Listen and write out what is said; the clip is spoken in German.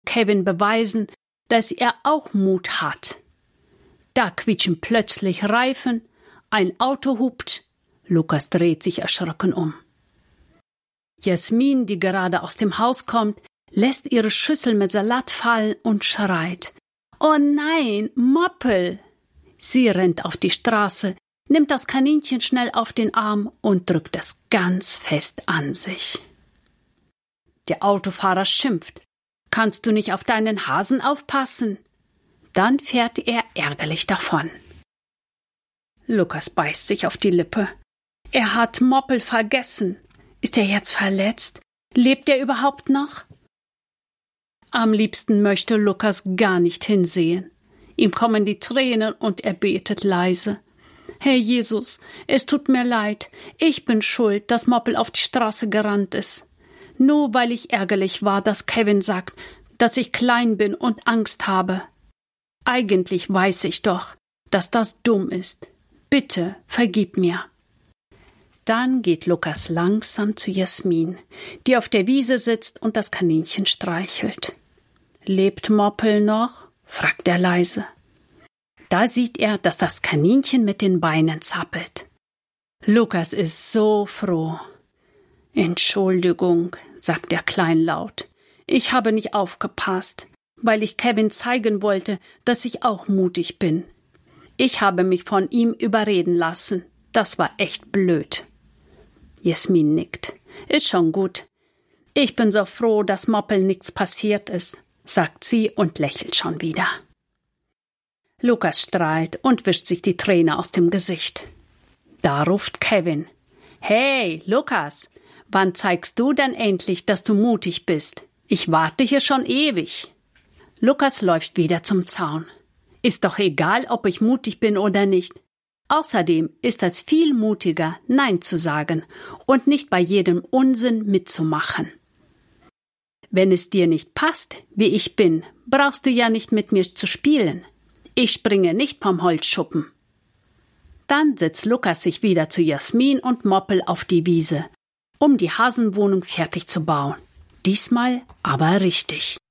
Kevin beweisen, dass er auch Mut hat. Da quietschen plötzlich Reifen, ein Auto hupt, Lukas dreht sich erschrocken um. Jasmin, die gerade aus dem Haus kommt, lässt ihre Schüssel mit Salat fallen und schreit: »Oh nein, Moppel!« Sie rennt auf die Straße, nimmt das Kaninchen schnell auf den Arm und drückt es ganz fest an sich. Der Autofahrer schimpft: »Kannst du nicht auf deinen Hasen aufpassen?« Dann fährt er ärgerlich davon. Lukas beißt sich auf die Lippe. Er hat Moppel vergessen. Ist er jetzt verletzt? Lebt er überhaupt noch? Am liebsten möchte Lukas gar nicht hinsehen. Ihm kommen die Tränen und er betet leise: »Herr Jesus, es tut mir leid. Ich bin schuld, dass Moppel auf die Straße gerannt ist. Nur weil ich ärgerlich war, dass Kevin sagt, dass ich klein bin und Angst habe. Eigentlich weiß ich doch, dass das dumm ist. Bitte, vergib mir.« Dann geht Lukas langsam zu Jasmin, die auf der Wiese sitzt und das Kaninchen streichelt. »Lebt Moppel noch?« fragt er leise. Da sieht er, dass das Kaninchen mit den Beinen zappelt. Lukas ist so froh. »Entschuldigung«, sagt er kleinlaut. »Ich habe nicht aufgepasst, weil ich Kevin zeigen wollte, dass ich auch mutig bin. Ich habe mich von ihm überreden lassen. Das war echt blöd.« Jasmin nickt. »Ist schon gut. Ich bin so froh, dass Moppel nichts passiert ist«, sagt sie und lächelt schon wieder. Lukas strahlt und wischt sich die Träne aus dem Gesicht. Da ruft Kevin: »Hey, Lukas, wann zeigst du denn endlich, dass du mutig bist? Ich warte hier schon ewig.« Lukas läuft wieder zum Zaun. Ist doch egal, ob ich mutig bin oder nicht. Außerdem ist es viel mutiger, Nein zu sagen und nicht bei jedem Unsinn mitzumachen. Wenn es dir nicht passt, wie ich bin, brauchst du ja nicht mit mir zu spielen. Ich springe nicht vom Holzschuppen. Dann setzt Lukas sich wieder zu Jasmin und Moppel auf die Wiese, um die Hasenwohnung fertig zu bauen. Diesmal aber richtig.